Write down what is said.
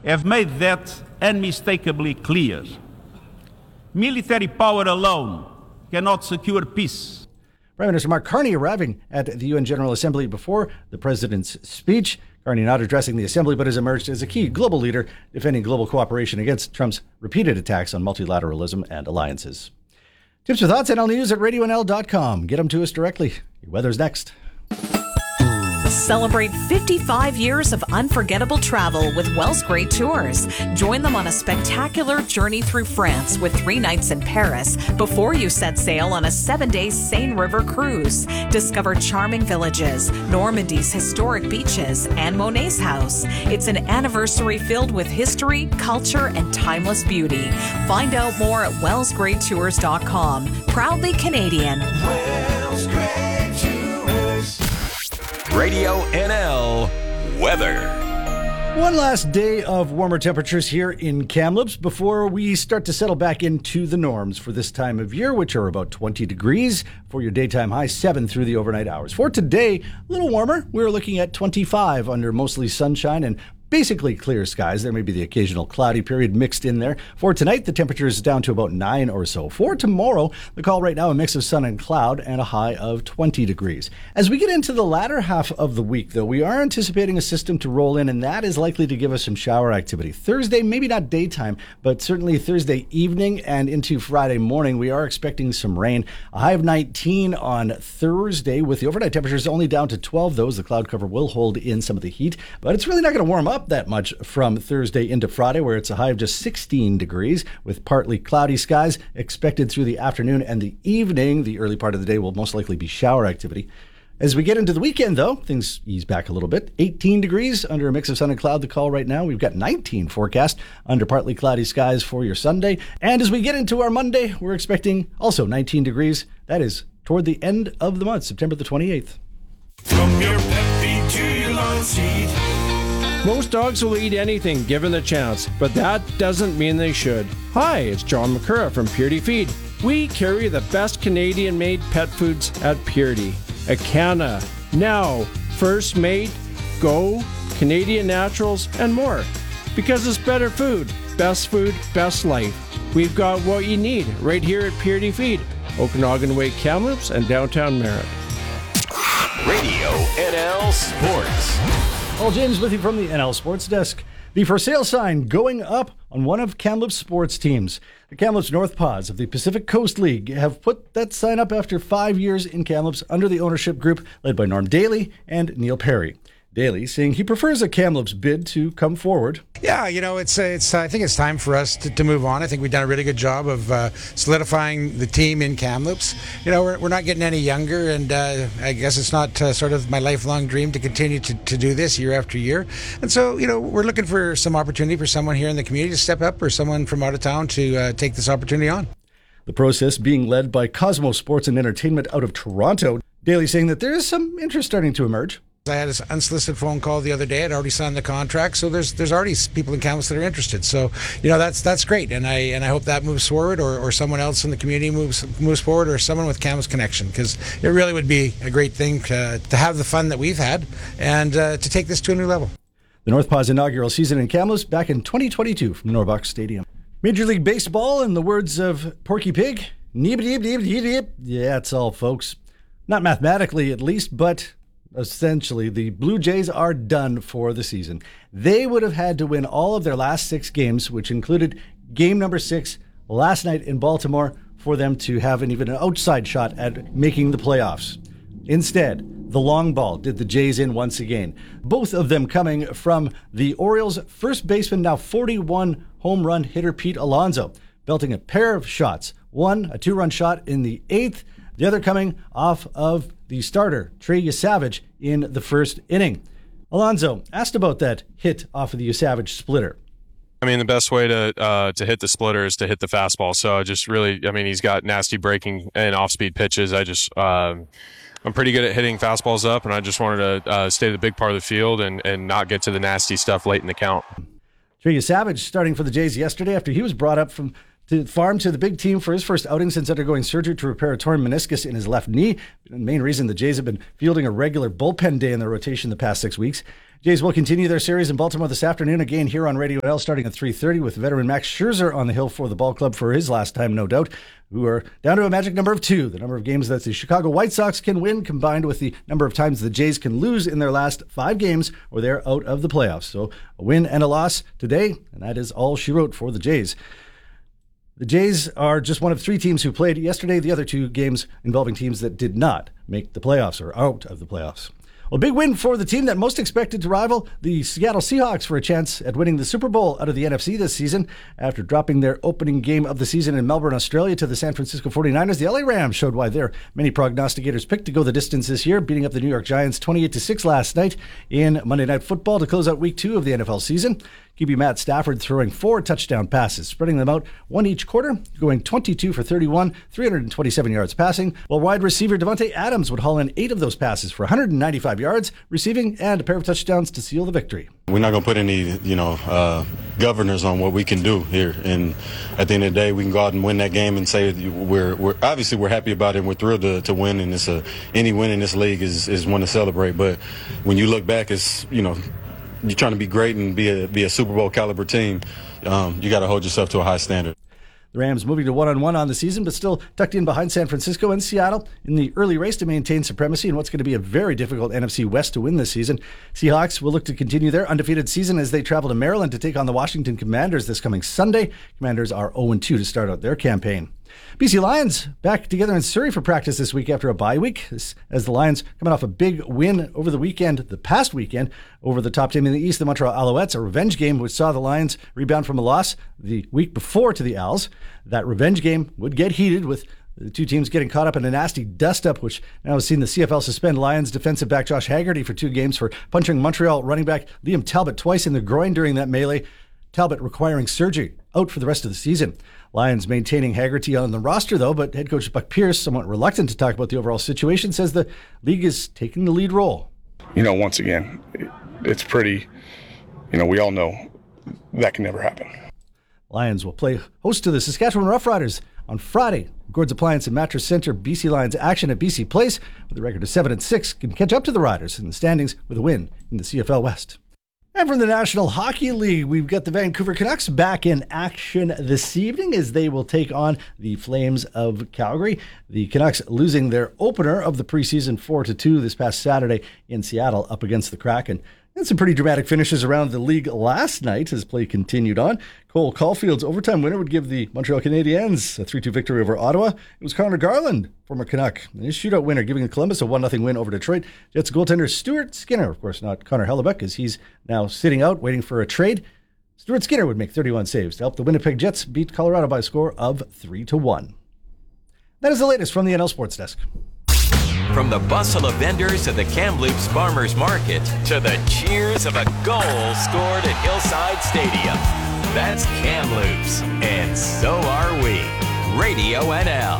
have made that unmistakably clear. Military power alone cannot secure peace. Prime Minister Mark Carney arriving at the UN General Assembly before the president's speech. Carney not addressing the assembly, but has emerged as a key global leader defending global cooperation against Trump's repeated attacks on multilateralism and alliances. Tips or thoughts, NL News at radionl.com. Get them to us directly. Your weather's next. Celebrate 55 years of unforgettable travel with Wells Great Tours. Join them on a spectacular journey through France with 3 nights in Paris before you set sail on a 7-day Seine River cruise. Discover charming villages, Normandy's historic beaches, and Monet's house. It's an anniversary filled with history, culture, and timeless beauty. Find out more at wellsgreattours.com. Proudly Canadian. Wells Great Tours. Radio NL weather. One last day of warmer temperatures here in Kamloops before we start to settle back into the norms for this time of year, which are about 20 degrees for your daytime high, 7 through the overnight hours. For today, a little warmer. We're looking at 25 under mostly sunshine and basically clear skies. There may be the occasional cloudy period mixed in there. For tonight, the temperature is down to about 9 or so. For tomorrow, the call right now, a mix of sun and cloud and a high of 20 degrees. As we get into the latter half of the week, though, we are anticipating a system to roll in, and that is likely to give us some shower activity. Thursday, maybe not daytime, but certainly Thursday evening and into Friday morning, we are expecting some rain. A high of 19 on Thursday, with the overnight temperatures only down to 12. Those, the cloud cover will hold in some of the heat, but it's really not going to warm up that much from Thursday into Friday, where it's a high of just 16 degrees with partly cloudy skies expected through the afternoon and the evening. The early part of the day will most likely be shower activity. As we get into the weekend, though, things ease back a little bit. 18 degrees under a mix of sun and cloud, the call right now. We've got 19 forecast under partly cloudy skies for your Sunday. And as we get into our Monday, we're expecting also 19 degrees. That is toward the end of the month, September the 28th. From your pet feed to your lawn seat. Most dogs will eat anything given the chance, but that doesn't mean they should. Hi, it's John McCurra from Purity Feed. We carry the best Canadian-made pet foods at Purity. Acana, Now, First Mate, Go, Canadian Naturals, and more. Because it's better food, best life. We've got what you need right here at Purity Feed, Okanagan Way, Kamloops, and downtown Merritt. Radio NL Sports. Paul James with you from the NL Sports Desk. The for sale sign going up on one of Kamloops' sports teams. The Kamloops North Paws of the Pacific Coast League have put that sign up after 5 years in Kamloops under the ownership group led by Norm Daly and Neil Perry. Daly saying he prefers a Kamloops bid to come forward. Yeah, it's I think it's time for us to move on. I think we've done a really good job of solidifying the team in Kamloops. We're not getting any younger, and I guess it's not sort of my lifelong dream to continue to do this year after year. And so, we're looking for some opportunity for someone here in the community to step up or someone from out of town to take this opportunity on. The process being led by Cosmo Sports and Entertainment out of Toronto. Daly saying that there is some interest starting to emerge. I had an unsolicited phone call the other day. I'd already signed the contract, so there's already people in Kamloops that are interested. So that's great, and I hope that moves forward, or someone else in the community moves forward, or someone with Kamloops connection, because it really would be a great thing to have the fun that we've had and to take this to a new level. The North Paws inaugural season in Kamloops back in 2022 from Norbox Stadium. Major League Baseball, in the words of Porky Pig, yeah, that's all, folks. Not mathematically, at least, but essentially, the Blue Jays are done for the season. They would have had to win all of their last 6 games, which included game number 6 last night in Baltimore, for them to have even an outside shot at making the playoffs. Instead, the long ball did the Jays in once again. Both of them coming from the Orioles' first baseman, now 41 home run hitter Pete Alonso, belting a pair of shots. One, a 2-run shot in the 8th, the other coming off of the starter, Trey Yesavage, in the first inning. Alonso asked about that hit off of the Yesavage splitter. I mean, the best way to hit the splitter is to hit the fastball. So I just really, he's got nasty breaking and off-speed pitches. I'm pretty good at hitting fastballs up, and I just wanted to stay the big part of the field and not get to the nasty stuff late in the count. Trey Yesavage starting for the Jays yesterday after he was brought up from the farm to the big team for his first outing since undergoing surgery to repair a torn meniscus in his left knee. The main reason the Jays have been fielding a regular bullpen day in their rotation the past 6 weeks. Jays will continue their series in Baltimore this afternoon, again here on Radio NL starting at 3:30 with veteran Max Scherzer on the hill for the ball club for his last time, no doubt, who are down to a magic number of 2, the number of games that the Chicago White Sox can win combined with the number of times the Jays can lose in their last 5 games or they're out of the playoffs. So a win and a loss today, and that is all she wrote for the Jays. The Jays are just one of 3 teams who played yesterday, the other 2 games involving teams that did not make the playoffs or out of the playoffs. Well, big win for the team that most expected to rival the Seattle Seahawks for a chance at winning the Super Bowl out of the NFC this season. After dropping their opening game of the season in Melbourne, Australia to the San Francisco 49ers, the LA Rams showed why their many prognosticators picked to go the distance this year, beating up the New York Giants 28-6 last night in Monday Night Football to close out Week 2 of the NFL season. QB Matt Stafford throwing 4 touchdown passes, spreading them out 1 each quarter, going 22 for 31, 327 yards passing, while wide receiver Devontae Adams would haul in 8 of those passes for 195 yards, receiving, and a pair of touchdowns to seal the victory. We're not going to put any, governors on what we can do here. And at the end of the day, we can go out and win that game and say we're obviously we're happy about it and we're thrilled to win. And any win in this league is one to celebrate. But when you look back, it's, you're trying to be great and be a Super Bowl caliber team. You got to hold yourself to a high standard. The Rams moving to 1-1 on the season, but still tucked in behind San Francisco and Seattle in the early race to maintain supremacy in what's going to be a very difficult NFC West to win this season. Seahawks will look to continue their undefeated season as they travel to Maryland to take on the Washington Commanders this coming Sunday. Commanders are 0-2 to start out their campaign. BC Lions back together in Surrey for practice this week after a bye week, as the Lions coming off a big win over the past weekend, over the top team in the East, the Montreal Alouettes, a revenge game which saw the Lions rebound from a loss the week before to the Owls. That revenge game would get heated with the 2 teams getting caught up in a nasty dust-up, which now has seen the CFL suspend Lions defensive back Josh Haggerty for 2 games for punching Montreal running back Liam Talbot twice in the groin during that melee. Talbot requiring surgery, out for the rest of the season. Lions maintaining Haggerty on the roster, though, but head coach Buck Pierce, somewhat reluctant to talk about the overall situation, says the league is taking the lead role. Once again, it's pretty, we all know that can never happen. Lions will play host to the Saskatchewan Roughriders on Friday. Gord's Appliance and Mattress Center, BC Lions action at BC Place with a record of 7-6 can catch up to the Riders in the standings with a win in the CFL West. And from the National Hockey League, we've got the Vancouver Canucks back in action this evening as they will take on the Flames of Calgary. The Canucks losing their opener of the preseason 4-2 this past Saturday in Seattle up against the Kraken. And some pretty dramatic finishes around the league last night as play continued on. Cole Caulfield's overtime winner would give the Montreal Canadiens a 3-2 victory over Ottawa. It was Connor Garland, former Canuck, and his shootout winner, giving Columbus a 1-0 win over Detroit. Jets goaltender Stuart Skinner, of course not Connor Hellebuck, as he's now sitting out waiting for a trade. Stuart Skinner would make 31 saves to help the Winnipeg Jets beat Colorado by a score of 3-1. That is the latest from the NL Sports Desk. From the bustle of vendors at the Kamloops Farmers Market to the cheers of a goal scored at Hillside Stadium. That's Kamloops, and so are we. Radio NL.